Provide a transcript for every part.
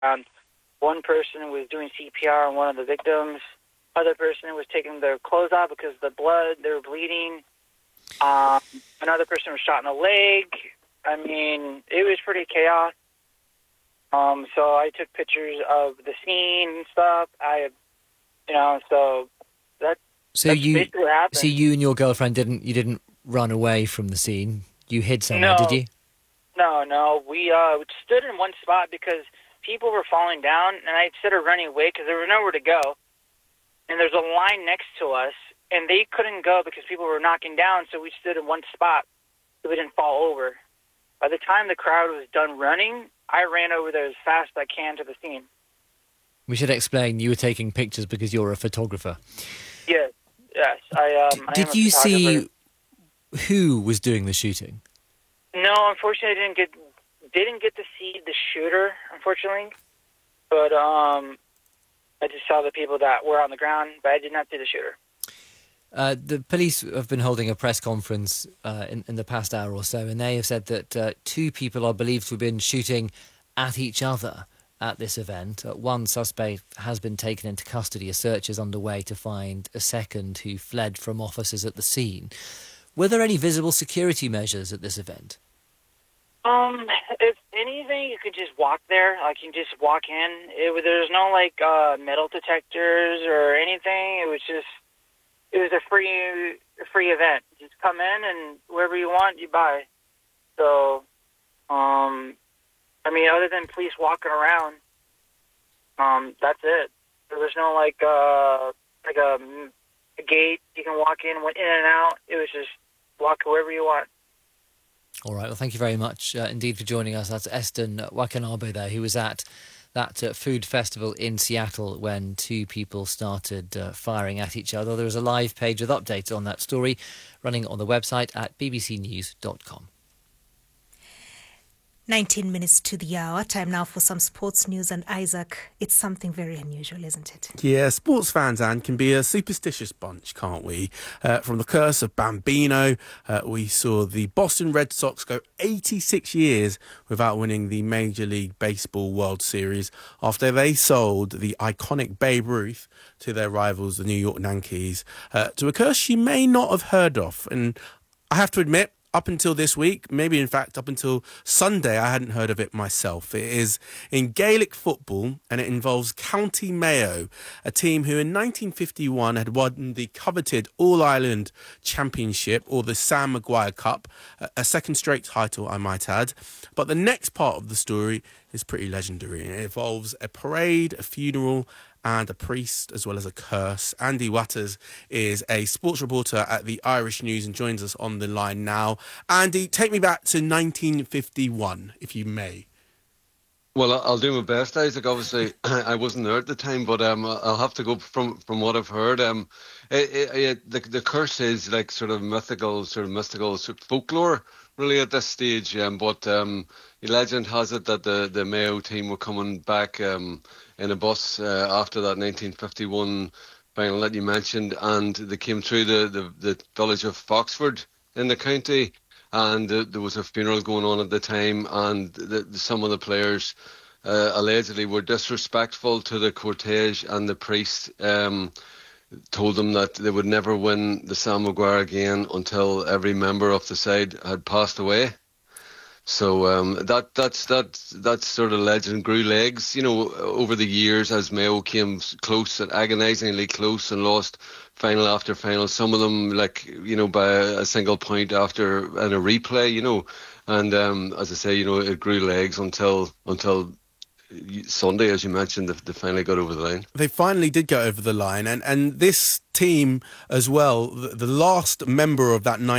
around. One person was doing CPR on one of the victims. Other person was taking their clothes off because of the blood. They were bleeding. Another person was shot in the leg. I mean, it was pretty chaos. So I took pictures of the scene and stuff. So that's basically what happened. So you and your girlfriend didn't run away from the scene. You hid somewhere, did you? No. We stood in one spot because people were falling down, and I instead of running away because there was nowhere to go, and there's a line next to us, and they couldn't go because people were knocking down, so we stood in one spot so we didn't fall over. By the time the crowd was done running, I ran over there as fast as I can to the scene. We should explain you were taking pictures because you're a photographer. Yes. Did you see who was doing the shooting? No, unfortunately, I didn't get to see the shooter, unfortunately. But I just saw the people that were on the ground, but I did not see the shooter. The police have been holding a press conference in the past hour or so, and they have said that 2 people are believed to have been shooting at each other at this event. One suspect has been taken into custody. A search is underway to find a second who fled from officers at the scene. Were there any visible security measures at this event? If anything, you could just walk there. Like, you just walk in. There's no, metal detectors or anything. It was a free event. Just come in, and wherever you want, you buy. So, other than police walking around, that's it. There was no, a gate you can walk in and out. It was just walk wherever you want. All right. Well, thank you very much indeed for joining us. That's Eston Wakanabe there, who was at that food festival in Seattle when 2 people started firing at each other. There is a live page with updates on that story running on the website at bbcnews.com. 19 minutes to the hour. Time now for some sports news. And Isaac, it's something very unusual, isn't it? Yeah, sports fans, Anne, can be a superstitious bunch, can't we? From the curse of Bambino, we saw the Boston Red Sox go 86 years without winning the Major League Baseball World Series after they sold the iconic Babe Ruth to their rivals, the New York Yankees, to a curse you may not have heard of. And I have to admit, up until this week, maybe in fact up until Sunday, I hadn't heard of it myself. It is in Gaelic football and it involves County Mayo, a team who in 1951 had won the coveted All-Ireland Championship, or the Sam Maguire Cup, a second straight title, I might add. But the next part of the story is pretty legendary. It involves a parade, a funeral, and a priest, as well as a curse. Andy Watters is a sports reporter at the Irish News and joins us on the line now. Andy, take me back to 1951, if you may. Well, I'll do my best, Isaac. Obviously, I wasn't there at the time, but I'll have to go from what I've heard. The curse is like sort of mystical folklore, really, at this stage. But the legend has it that the Mayo team were coming back in a bus after that 1951 final that you mentioned, and they came through the village of Foxford in the county, and there was a funeral going on at the time, and some of the players allegedly were disrespectful to the cortege, and the priest told them that they would never win the Sam Maguire again until every member of the side had passed away. So that sort of legend grew legs, over the years as Mayo came close and agonisingly close and lost final after final. Some of them, by a single point after in a replay, and as I say, it grew legs until Sunday, as you mentioned, they finally got over the line. They finally did go over the line, and this team as well, the last member of that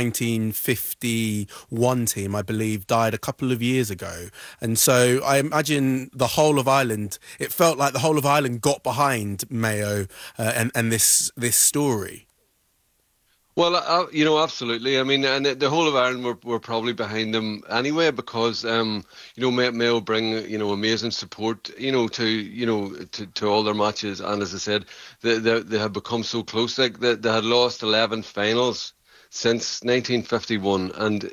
1951 team, I believe, died a couple of years ago. And so I imagine the whole of Ireland, it felt like the whole of Ireland got behind Mayo and this story. Well, absolutely. I mean, and the whole of Ireland were probably behind them anyway, because Mayo bring amazing support to all their matches, and as I said, they have become so close. Like they had lost 11 finals since 1951, and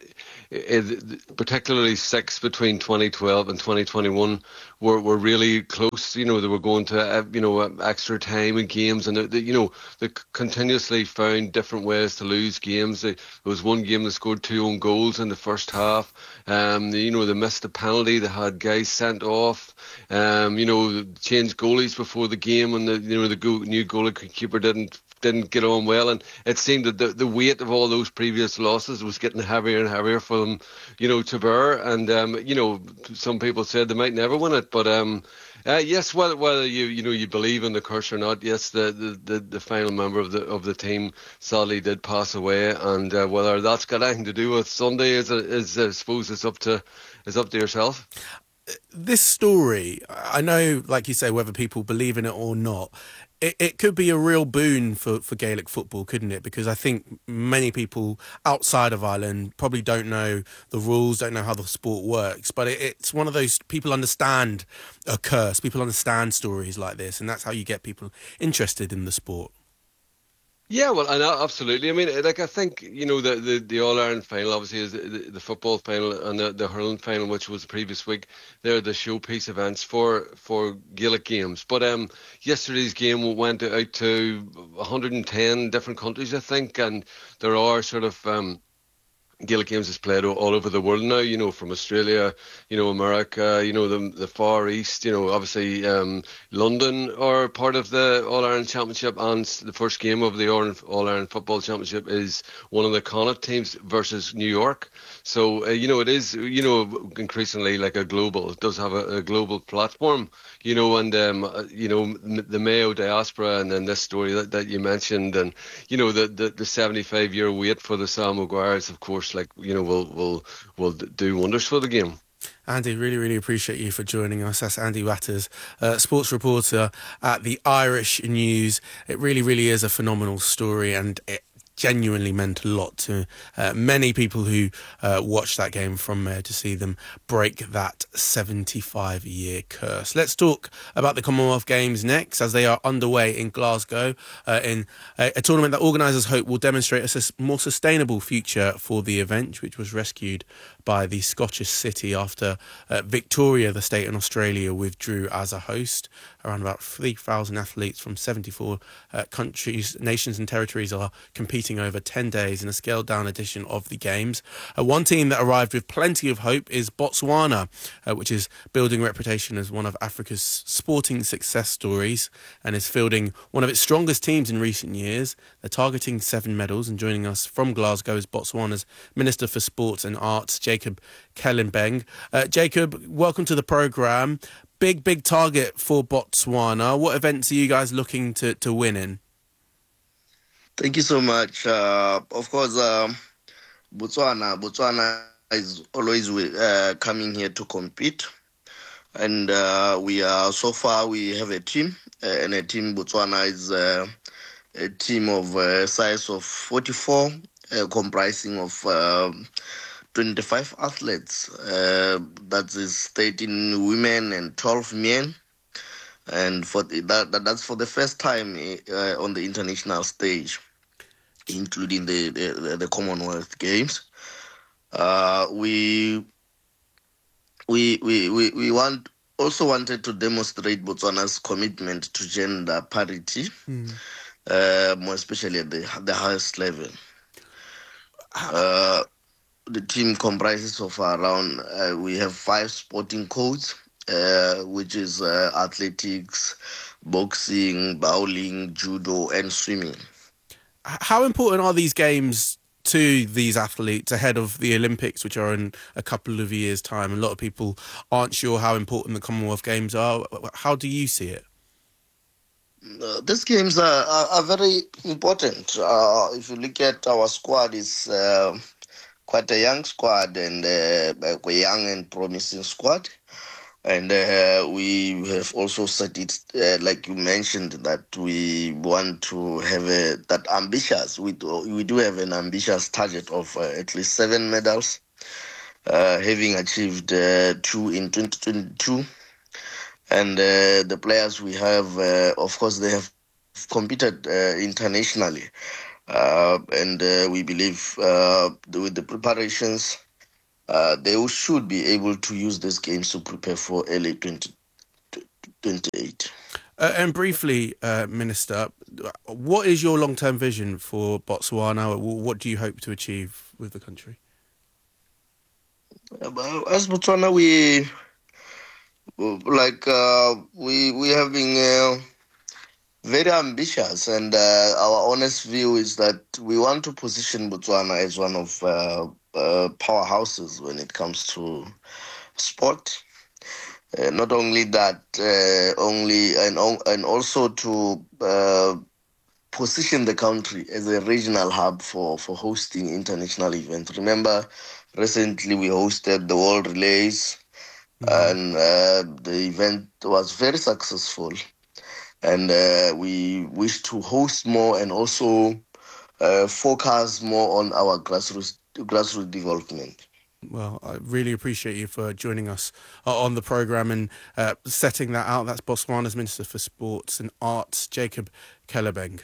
particularly 6 between 2012 and 2021 were really close. They were going to extra time in games, and they continuously found different ways to lose games. There was one game that scored 2 own goals in the first half. They missed a penalty. They had guys sent off. Changed goalies before the game, and the new goalkeeper didn't get on well, and it seemed that the weight of all those previous losses was getting heavier and heavier for them, to bear. And some people said they might never win it, but yes, whether you believe in the curse or not, yes, the final member of the team sadly did pass away, and whether that's got anything to do with Sunday is I suppose is up to yourself. This story, I know, like you say, whether people believe in it or not, it could be a real boon for Gaelic football, couldn't it? Because I think many people outside of Ireland probably don't know the rules, don't know how the sport works. But it's one of those, people understand a curse, people understand stories like this, and that's how you get people interested in the sport. Yeah, well, absolutely. I mean, I think, the All-Ireland final obviously is the football final, and the hurling final, which was the previous week. They're the showpiece events for Gaelic games. But yesterday's game went out to 110 different countries, I think, and there are sort of Gaelic games is played all over the world now, from Australia, America, the Far East, obviously London are part of the All-Ireland Championship, and the first game of the All-Ireland Football Championship is one of the Connacht teams versus New York. So, it is, increasingly like it does have a global platform, and, the Mayo diaspora, and then this story that you mentioned, and, the 75-year wait for the Sam Maguires, of course, will do wonders for the game. Andy, really, really appreciate you for joining us. That's Andy Watters, sports reporter at the Irish News. It really, really is a phenomenal story, and it genuinely meant a lot to many people who watched that game from there to see them break that 75-year curse. Let's talk about the Commonwealth Games next, as they are underway in Glasgow, in a tournament that organisers hope will demonstrate a more sustainable future for the event, which was rescued by the Scottish city after Victoria, the state in Australia, withdrew as a host. Around about 3,000 athletes from 74 countries, nations and territories are competing over 10 days in a scaled-down edition of the Games. One team that arrived with plenty of hope is Botswana, which is building a reputation as one of Africa's sporting success stories and is fielding one of its strongest teams in recent years. They're targeting 7 medals, and joining us from Glasgow is Botswana's Minister for Sports and Arts, Jacob Kellenbeng. Jacob, welcome to the programme. Big target for Botswana. What events are you guys looking to win in? Thank you so much. Of course, Botswana is always coming here to compete. And we have a team, and a team Botswana is a team of size of 44, comprising of 25 athletes. That is 13 women and 12 men. And that's for the first time on the international stage, including the Commonwealth Games. We wanted to demonstrate Botswana's commitment to gender parity, more especially at the highest level. The team comprises of around, we have 5 sporting codes, which is athletics, boxing, bowling, judo, and swimming. How important are these games to these athletes ahead of the Olympics, which are in a couple of years' time? A lot of people aren't sure how important the Commonwealth Games are. How do you see it? These games are very important. If you look at our squad, it's quite a young squad, and a young and promising squad. And we have also said it, like you mentioned, that we want to have that ambitious. We do have an ambitious target of at least 7 medals, having achieved 2 in 2022. And the players we have, of course, they have competed internationally. And we believe with the preparations, they should be able to use these games to prepare for early 2028. And briefly, Minister, what is your long-term vision for Botswana? What do you hope to achieve with the country? As Botswana, we have been very ambitious, and our honest view is that we want to position Botswana as one of powerhouses when it comes to sport. Not only that, and also to position the country as a regional hub for hosting international events. Remember, recently we hosted the World Relays, and the event was very successful. And we wish to host more and also focus more on our grassroots development. Well, I really appreciate you for joining us on the programme and setting that out. That's Botswana's Minister for Sports and Arts, Jacob Kelebeng.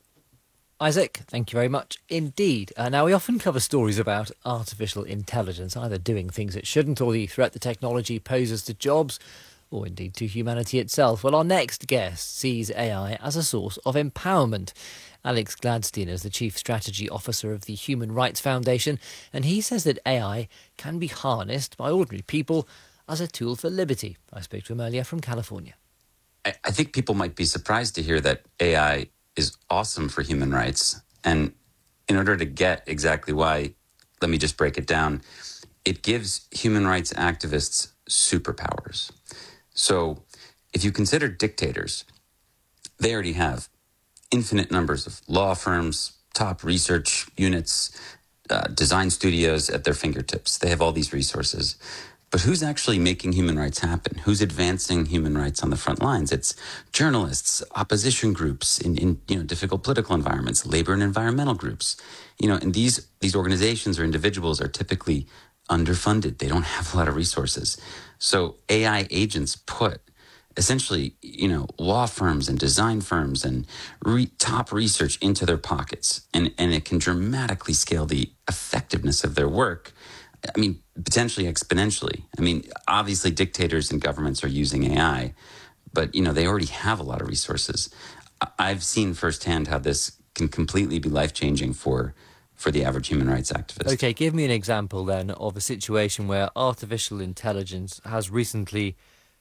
Isaac, thank you very much indeed. Now, we often cover stories about artificial intelligence, either doing things it shouldn't or the threat the technology poses to jobs, or indeed to humanity itself. Well, our next guest sees AI as a source of empowerment. Alex Gladstein is the Chief Strategy Officer of the Human Rights Foundation, and he says that AI can be harnessed by ordinary people as a tool for liberty. I spoke to him earlier from California. I think people might be surprised to hear that AI is awesome for human rights. And in order to get exactly why, let me just break it down. It gives human rights activists superpowers. So if you consider dictators, they already have infinite numbers of law firms, top research units, design studios at their fingertips. They have all these resources. But who's actually making human rights happen? Who's advancing human rights on the front lines? It's journalists, opposition groups in difficult political environments, labor and environmental groups. And these organizations or individuals are typically underfunded. They don't have a lot of resources. So AI agents put essentially, law firms and design firms and top research into their pockets. And it can dramatically scale the effectiveness of their work. I mean, potentially exponentially. I mean, obviously dictators and governments are using AI, but, they already have a lot of resources. I've seen firsthand how this can completely be life-changing for the average human rights activist. Okay, give me an example then of a situation where artificial intelligence has recently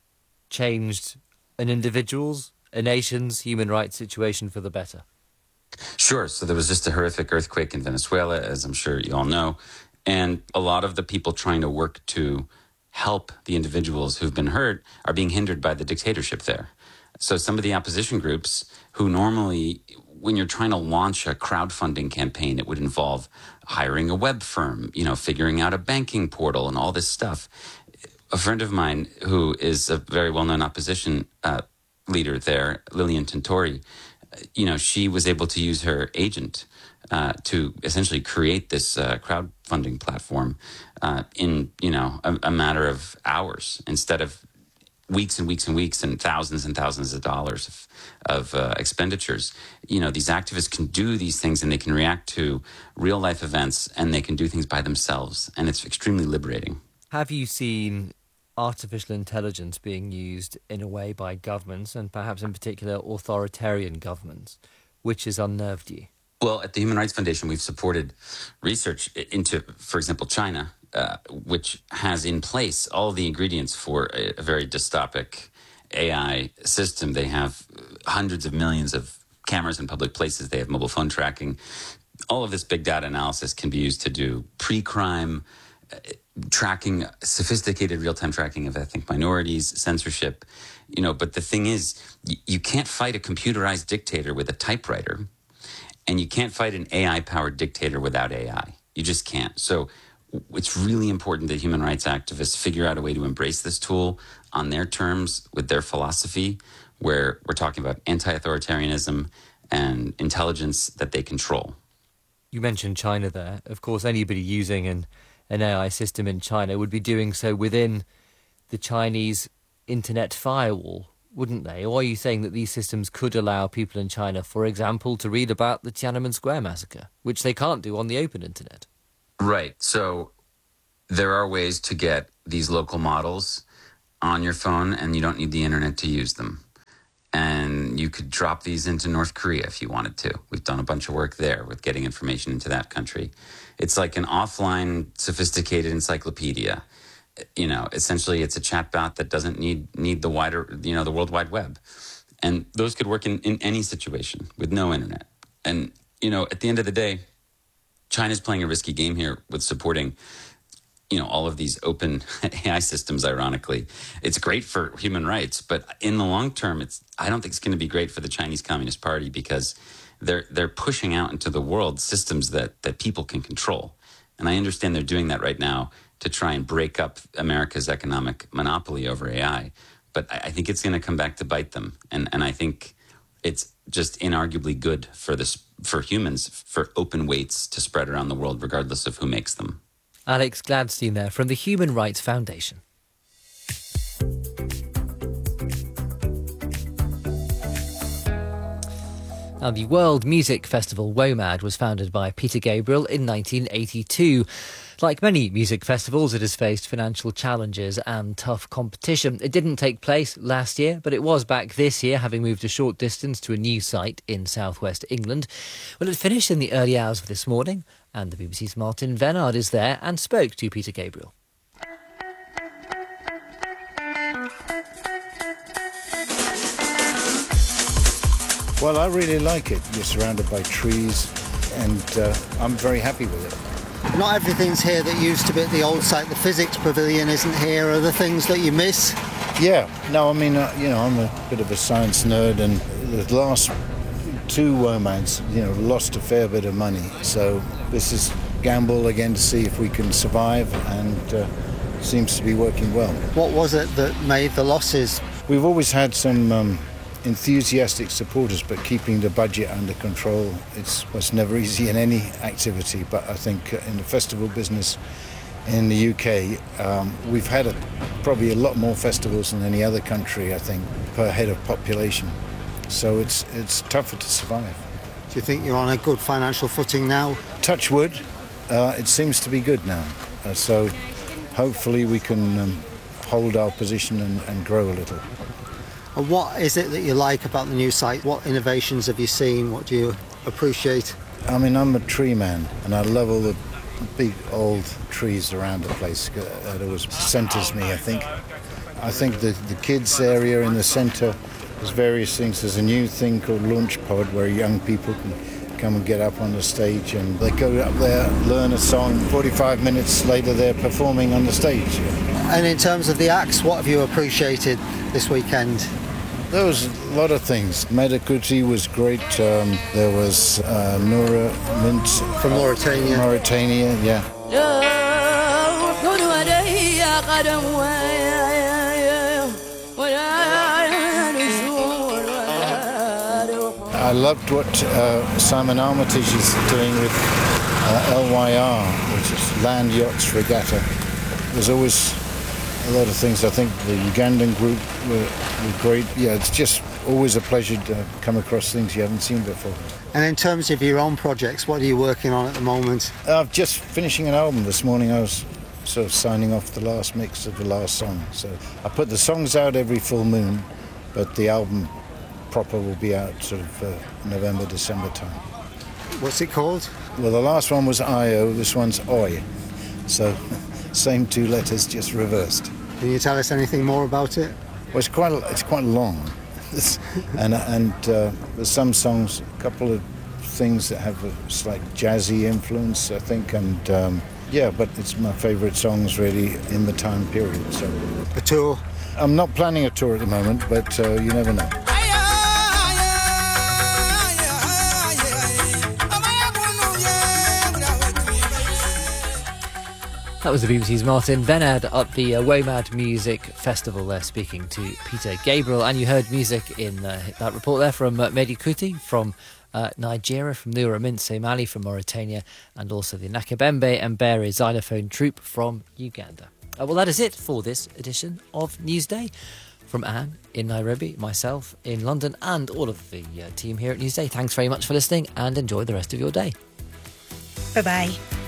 changed an individual's, a nation's human rights situation for the better. Sure. So there was just a horrific earthquake in Venezuela, as I'm sure you all know. And a lot of the people trying to work to help the individuals who've been hurt are being hindered by the dictatorship there. So some of the opposition groups who normally, when you're trying to launch a crowdfunding campaign, it would involve hiring a web firm, figuring out a banking portal and all this stuff. A friend of mine who is a very well-known opposition leader there, Lilian Tintori, she was able to use her agent to essentially create this crowdfunding platform in, a matter of hours instead of weeks and weeks and weeks and thousands of dollars of expenditures. These activists can do these things and they can react to real life events and they can do things by themselves. And it's extremely liberating. Have you seen artificial intelligence being used in a way by governments, and perhaps in particular authoritarian governments, which has unnerved you? Well, at the Human Rights Foundation, we've supported research into, for example, China, which has in place all the ingredients for a very dystopic AI system. They have hundreds of millions of cameras in public places. They have mobile phone tracking. All of this big data analysis can be used to do pre-crime tracking, sophisticated real-time tracking of ethnic minorities, censorship. But the thing is, you can't fight a computerized dictator with a typewriter, and you can't fight an AI-powered dictator without AI. You just can't. So it's really important that human rights activists figure out a way to embrace this tool on their terms with their philosophy, where we're talking about anti-authoritarianism and intelligence that they control. You mentioned China there. Of course, anybody using an AI system in China would be doing so within the Chinese internet firewall, wouldn't they? Or are you saying that these systems could allow people in China, for example, to read about the Tiananmen Square massacre, which they can't do on the open internet? Right. So there are ways to get these local models on your phone, and you don't need the internet to use them. And you could drop these into North Korea if you wanted to. We've done a bunch of work there with getting information into that country. It's like an offline, sophisticated encyclopedia. You know, essentially it's a chatbot that doesn't need the wider, the World Wide Web. And those could work in any situation with no internet. And, at the end of the day, China's playing a risky game here with supporting all of these open AI systems, ironically. It's great for human rights, but in the long term, I don't think it's going to be great for the Chinese Communist Party, because they're pushing out into the world systems that people can control. And I understand they're doing that right now to try and break up America's economic monopoly over AI. But I think it's going to come back to bite them. And I think it's just inarguably good for humans, for open weights to spread around the world, regardless of who makes them. Alex Gladstein there from the Human Rights Foundation. Now, the World Music Festival WOMAD was founded by Peter Gabriel in 1982. Like many music festivals, it has faced financial challenges and tough competition. It didn't take place last year, but it was back this year, having moved a short distance to a new site in southwest England. Well, it finished in the early hours of this morning, and the BBC's Martin Venard is there and spoke to Peter Gabriel. Well, I really like it. You're surrounded by trees, and I'm very happy with it. Not everything's here that used to be at the old site. The physics pavilion isn't here. Are there things that you miss? Yeah. No, I mean, I'm a bit of a science nerd, and the last two WOMADs, lost a fair bit of money. So this is gamble again to see if we can survive, and seems to be working well. What was it that made the losses? We've always had some enthusiastic supporters, but keeping the budget under control, it's never easy in any activity. But I think in the festival business in the UK, we've had probably a lot more festivals than any other country, I think, per head of population. So it's tougher to survive. Do you think you're on a good financial footing now? Touch wood, it seems to be good now. So hopefully we can hold our position and grow a little. And what is it that you like about the new site? What innovations have you seen? What do you appreciate? I mean, I'm a tree man, and I love all the big old trees around the place. That always centres me, I think. I think the kids area in the centre, there's various things. There's a new thing called Launchpod, where young people can come and get up on the stage, and they go up there, learn a song. 45 minutes later, they're performing on the stage. And in terms of the acts, what have you appreciated this weekend? There was a lot of things. Medicuti was great. There was Noura Mint from Mauritania. Mauritania, yeah. I loved what Simon Armitage is doing with LYR, which is Land Yachts Regatta. There's always a lot of things. I think the Ugandan group were great. Yeah, it's just always a pleasure to come across things you haven't seen before. And in terms of your own projects, what are you working on at the moment? I'm just finishing an album this morning. I was sort of signing off the last mix of the last song. So I put the songs out every full moon, but the album proper will be out sort of November, December time. What's it called? Well, the last one was I-O, this one's Oi. So same two letters, just reversed. Can you tell us anything more about it? Well, it's quite long, and there's some songs, a couple of things that have a slight jazzy influence, I think, and yeah, but it's my favourite songs really in the time period. So a tour? I'm not planning a tour at the moment, but you never know. That was the BBC's Martin Venard at the WOMAD Music Festival there, speaking to Peter Gabriel. And you heard music in that report there from Medicuti from Nigeria, from Noura Mint Mali from Mauritania, and also the Nakabembe and Mbere xylophone troupe from Uganda. Well, that is it for this edition of Newsday. From Anne in Nairobi, myself in London, and all of the team here at Newsday, thanks very much for listening and enjoy the rest of your day. Bye-bye.